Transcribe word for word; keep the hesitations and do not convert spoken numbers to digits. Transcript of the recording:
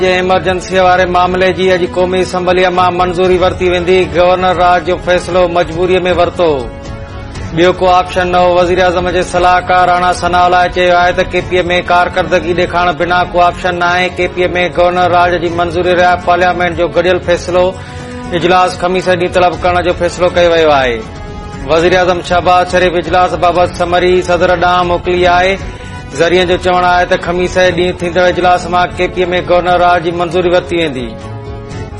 Emergency वारे मामले जी अॼु क़ौमी असम्बलीअ मां मंज़ूरी वरिती वेंदी। गवर्नर राज जो फ़ैसिलो मजबूरीअ में वरितो। ॿियो को ऑप्शन न हो। वज़ीर आज़म जे सलाहकार राणा सनाउल्लाह चयो आहे त केपीए में कारकर्दगी ॾेखारण बिना को ऑप्शन न आहे। केपीए में गवर्नर राज जी मंज़ूरी रहिया पार्लियामेंट जो गॾियल फ़ैसिलो इजलास ख़मीस ॾींहुं तलब करण जो फ़ैसिलो कयो वियो आहे। वज़ीर आज़म शहबाज शरीफ़ इजलास बाबति समरी सदर ॾांहुं मोकिली आहे। ज़रिए जो चवणु आहे त ख़मीस ॾींहुं थींदड़ इजलास मां केपीए में गवर्नर राज जी मंज़ूरी वरिती वेंदी।